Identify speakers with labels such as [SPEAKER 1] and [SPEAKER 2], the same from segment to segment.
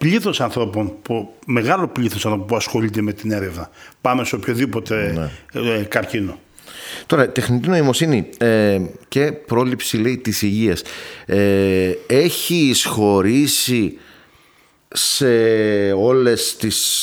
[SPEAKER 1] πλήθος ανθρώπων, μεγάλο πλήθος ανθρώπων που ασχολείται με την έρευνα πάνω σε οποιοδήποτε καρκίνο.
[SPEAKER 2] Τώρα, τεχνητή νοημοσύνη και πρόληψη, λέει, της υγείας έχει εισχωρήσει σε όλες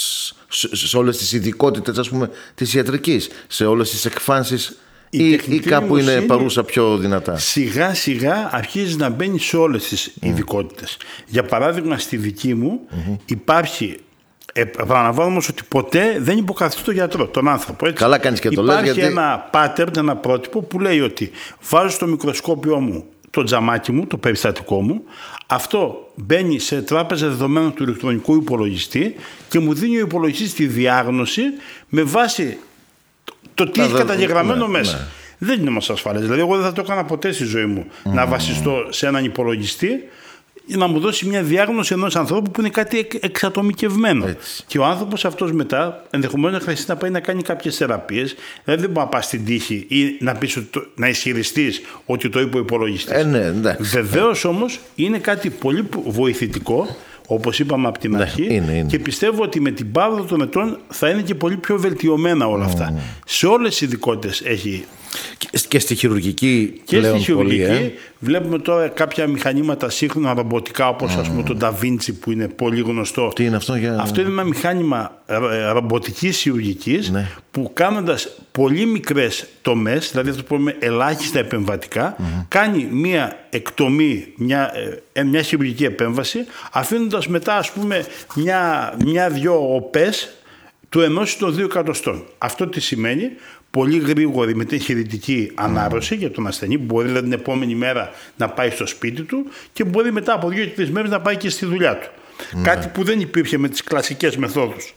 [SPEAKER 2] τις ειδικότητες, ας πούμε, της ιατρικής, σε όλες τις εκφάνσεις, ή κάπου είναι παρούσα πιο δυνατά?
[SPEAKER 1] Σιγά σιγά αρχίζει να μπαίνει σε όλες τις ειδικότητες. Για παράδειγμα, στη δική μου υπάρχει, επαναλαμβάνω όμως ότι ποτέ δεν υποκαθιστώ τον γιατρό, τον άνθρωπο. Έτσι.
[SPEAKER 2] Καλά κάνεις και το λες,
[SPEAKER 1] υπάρχει ένα pattern, ένα πρότυπο που λέει ότι βάζω στο μικροσκόπιο μου το τζαμάκι μου, το περιστατικό μου, αυτό μπαίνει σε τράπεζα δεδομένων του ηλεκτρονικού υπολογιστή και μου δίνει ο υπολογιστής τη διάγνωση με βάση το τι έχει καταγεγραμμένο μέσα. Δεν είναι όμως ασφαλές. Δηλαδή, εγώ δεν θα το έκανα ποτέ στη ζωή μου να βασιστώ σε έναν υπολογιστή να μου δώσει μια διάγνωση ενός ανθρώπου που είναι κάτι εξατομικευμένο. Έτσι. Και ο άνθρωπος αυτός μετά ενδεχομένως να χρειαστεί να πάει να κάνει κάποιες θεραπείες. Δηλαδή, δεν μπορεί να πας στην τύχη ή να ισχυριστείς ότι το είπε ο υπολογιστής. Βεβαίως όμως είναι κάτι πολύ βοηθητικό, όπως είπαμε από την αρχή, είναι. Και πιστεύω ότι με την πάροδο των ετών θα είναι και πολύ πιο βελτιωμένα όλα αυτά. Σε όλες τις ειδικότητες έχει.
[SPEAKER 2] Και στη χειρουργική
[SPEAKER 1] και στη χειρουργική βλέπουμε τώρα κάποια μηχανήματα σύγχρονα ρομποτικά, όπως ας πούμε το Da Vinci που είναι πολύ γνωστό.
[SPEAKER 2] Τι είναι αυτό?
[SPEAKER 1] Αυτό είναι ένα μηχάνημα ρομποτικής χειρουργικής που κάνοντας πολύ μικρές τομές, δηλαδή αυτό που πούμε ελάχιστα επεμβατικά, κάνει μια εκτομή, μια χειρουργική επέμβαση, αφήνοντας μετά ας πούμε μια-δυο οπές του 1 των 2 εκατοστών. Αυτό τι σημαίνει? Πολύ γρήγορη μετεχειρητική ανάρρωση για τον ασθενή, που μπορεί δηλαδή την επόμενη μέρα να πάει στο σπίτι του και μπορεί μετά από 2-3 μέρες να πάει και στη δουλειά του. Κάτι που δεν υπήρχε με τις κλασικές μεθόδους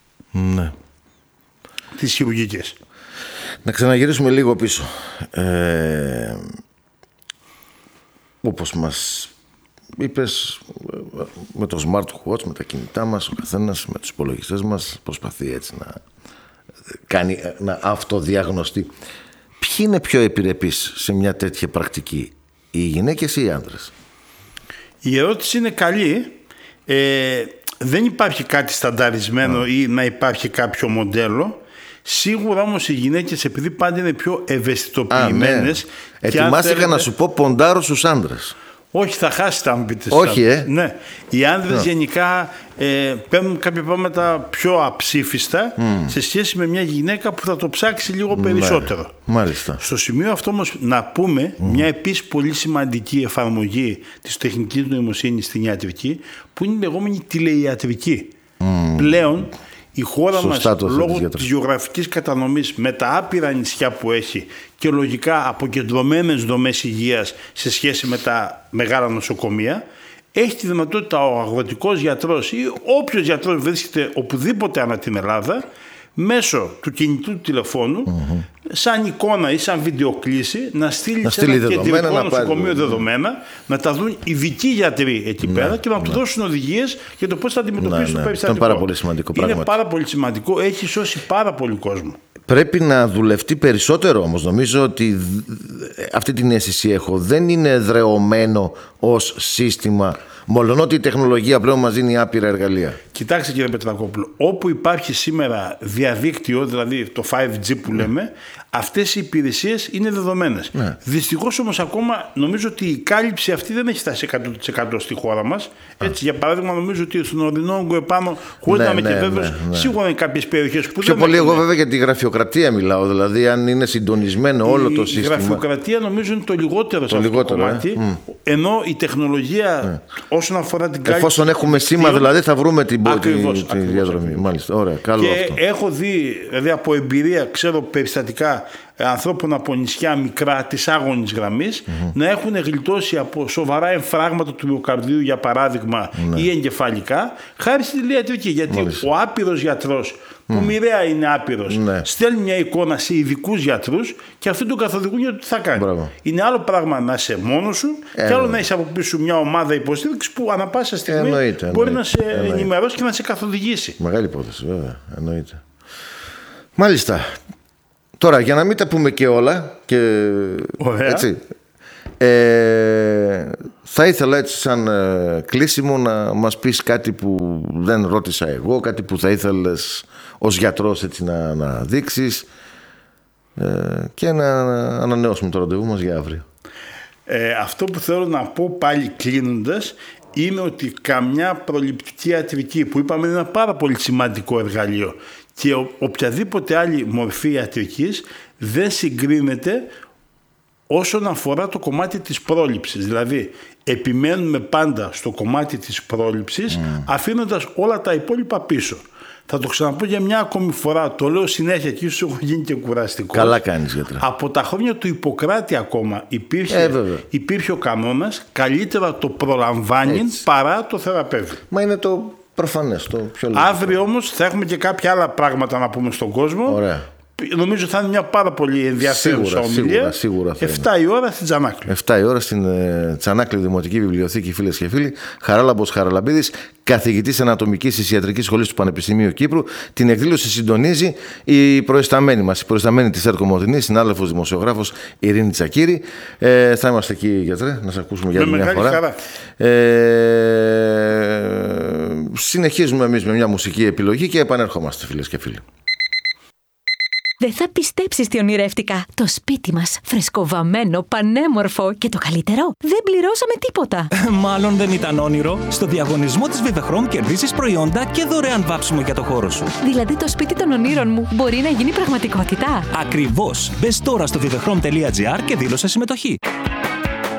[SPEAKER 1] τις χειρουργικές.
[SPEAKER 2] Να ξαναγυρίσουμε λίγο πίσω. Όπως μας είπες, με το smartwatch, με τα κινητά μας, ο καθένας με τους υπολογιστές μας προσπαθεί έτσι να αυτοδιαγνωστεί. Ποιοι είναι πιο επιρρεπείς σε μια τέτοια πρακτική, οι γυναίκες ή οι άντρες?
[SPEAKER 1] Η ερώτηση είναι καλή. Δεν υπάρχει κάτι στανταρισμένο ή να υπάρχει κάποιο μοντέλο. Σίγουρα όμως οι γυναίκες, επειδή πάντα είναι πιο ευαισθητοποιημένες.
[SPEAKER 2] Ετοιμάστηκα να σου πω ποντάρω στους άντρες.
[SPEAKER 1] Όχι, θα χάσετε αν πείτε.
[SPEAKER 2] Όχι,
[SPEAKER 1] Ναι. Οι άνδρες γενικά παίρνουν κάποια πράγματα πιο αψήφιστα σε σχέση με μια γυναίκα που θα το ψάξει λίγο περισσότερο.
[SPEAKER 2] Μάλιστα.
[SPEAKER 1] Στο σημείο αυτό όμως να πούμε μια επίσης πολύ σημαντική εφαρμογή της τεχνητής νοημοσύνης στην ιατρική, που είναι η λεγόμενη τηλεϊατρική. Πλέον η χώρα μας, λόγω της γεωγραφικής κατανομής, με τα άπειρα νησιά που έχει και λογικά αποκεντρωμένες δομές υγείας σε σχέση με τα μεγάλα νοσοκομεία, έχει τη δυνατότητα ο αγροτικός γιατρός ή όποιος γιατρός βρίσκεται οπουδήποτε ανά την Ελλάδα, μέσω του κινητού τηλεφώνου, σαν εικόνα ή σαν βιντεοκλήση, να στείλει σε ένα κεντρικό νοσοκομείο δεδομένα, να τα δουν ειδικοί γιατροί εκεί πέρα και να του δώσουν οδηγίες για το πώς θα αντιμετωπίσουν το περιστατικό.
[SPEAKER 2] Είναι πάρα πολύ σημαντικό πράγμα.
[SPEAKER 1] Είναι πάρα πολύ σημαντικό, έχει σώσει πάρα πολύ κόσμο.
[SPEAKER 2] Πρέπει να δουλευτεί περισσότερο όμως. Νομίζω ότι αυτή την αίσθηση έχω. Δεν είναι εδρεωμένο ως σύστημα, μολονότι η τεχνολογία πλέον μας δίνει άπειρα εργαλεία.
[SPEAKER 1] Κοιτάξτε κύριε Πετρακόπουλο, όπου υπάρχει σήμερα διαδίκτυο, δηλαδή το 5G που λέμε, αυτές οι υπηρεσίες είναι δεδομένες. Δυστυχώς όμως ακόμα νομίζω ότι η κάλυψη αυτή δεν έχει φτάσει 100% στη χώρα μας. Έτσι, για παράδειγμα, νομίζω ότι στον ορεινό όγκο επάνω, χωρίς να είμαι και βέβαιος, σίγουρα είναι κάποιες περιοχές που
[SPEAKER 2] πιο
[SPEAKER 1] δεν.
[SPEAKER 2] Πολύ εγώ βέβαια για τη γραφειοκρατία μιλάω, δηλαδή αν είναι συντονισμένο όλο το σύστημα.
[SPEAKER 1] Η γραφειοκρατία νομίζω είναι το λιγότερο σε αυτό το κομμάτι. Ενώ η τεχνολογία όσον αφορά την κάλυψη.
[SPEAKER 2] Εφόσον έχουμε σήμα, δηλαδή θα βρούμε τη διαδρομή. Μάλιστα. Ωραία, καλό
[SPEAKER 1] και
[SPEAKER 2] αυτό.
[SPEAKER 1] έχω δει, δηλαδή από εμπειρία, ξέρω περιστατικά ανθρώπων από νησιά μικρά της άγωνης γραμμής να έχουν γλιτώσει από σοβαρά εμφράγματα του μυοκαρδίου, για παράδειγμα, ή εγκεφαλικά, χάρη στη τηλεϊατρική. Γιατί ο άπειρος γιατρός, που μοιραία είναι άπειρος, στέλνει μια εικόνα σε ειδικούς γιατρούς και αυτοί τον καθοδηγούν για το τι θα κάνει.
[SPEAKER 2] Μπράβο.
[SPEAKER 1] Είναι άλλο πράγμα να είσαι μόνος σου και άλλο να είσαι από πίσω μια ομάδα υποστήριξης που ανά πάσα στιγμή μπορεί να σε ενημερώσει και να σε καθοδηγήσει.
[SPEAKER 2] Μεγάλη υπόθεση, βέβαια. Εννοείται. Μάλιστα. Τώρα, για να μην τα πούμε και όλα, και έτσι, Θα ήθελα έτσι σαν κλείσιμο να μας πεις κάτι που δεν ρώτησα εγώ, κάτι που θα ήθελες ως γιατρός έτσι να δείξεις, και να ανανεώσουμε το ραντεβού μας για αύριο.
[SPEAKER 1] Αυτό που θέλω να πω πάλι κλείνοντας είναι ότι καμιά προληπτική ιατρική, που είπαμε είναι ένα πάρα πολύ σημαντικό εργαλείο, και οποιαδήποτε άλλη μορφή ιατρικής δεν συγκρίνεται όσον αφορά το κομμάτι της πρόληψης. Δηλαδή επιμένουμε πάντα στο κομμάτι της πρόληψης, αφήνοντας όλα τα υπόλοιπα πίσω. Θα το ξαναπώ για μια ακόμη φορά, το λέω συνέχεια και ίσως έχω γίνει και κουραστικό.
[SPEAKER 2] Καλά κάνεις, γιατρέ.
[SPEAKER 1] Από τα χρόνια του Ιπποκράτη ακόμα υπήρχε ο κανόνας, καλύτερα το προλαμβάνει παρά το θεραπεύει.
[SPEAKER 2] Μα είναι το προφανές, το πιο λογικό.
[SPEAKER 1] Αύριο όμως θα έχουμε και κάποια άλλα πράγματα να πούμε στον κόσμο.
[SPEAKER 2] Ωραία.
[SPEAKER 1] Νομίζω θα είναι μια πάρα πολύ ενδιαφέρουσα ομιλία.
[SPEAKER 2] Σίγουρα
[SPEAKER 1] 7 η ώρα στην Τζανάκλη.
[SPEAKER 2] 7 η ώρα στην Τζανάκλη Δημοτική Βιβλιοθήκη, φίλες και φίλοι. Χαράλαμπος Χαραλαμπίδης, καθηγητής Ανατομικής της Ιατρικής Σχολής του Πανεπιστημίου Κύπρου. Την εκδήλωση συντονίζει η προϊσταμένη μας, η προϊσταμένη της ΕΡΤ Κομοτηνής, συνάδελφος δημοσιογράφος Ειρήνη Τσακύρη. Θα είμαστε εκεί, γιατρέ, να σας ακούσουμε για μια φορά.
[SPEAKER 1] Χαρά.
[SPEAKER 2] Συνεχίζουμε εμείς με μια μουσική επιλογή και επανέρχομαστε, φίλες και φίλοι.
[SPEAKER 3] Δεν θα πιστέψεις τι ονειρεύτηκα. Το σπίτι μας, φρεσκοβαμμένο, πανέμορφο και το καλύτερο, δεν πληρώσαμε τίποτα.
[SPEAKER 4] Μάλλον δεν ήταν όνειρο. Στο διαγωνισμό της Vivechrom κερδίζεις προϊόντα και δωρεάν βάψιμο για το χώρο σου.
[SPEAKER 3] Δηλαδή το σπίτι των ονείρων μου μπορεί να γίνει πραγματικότητα.
[SPEAKER 4] Ακριβώς. Μπες τώρα στο vivechrom.gr και δήλωσε συμμετοχή.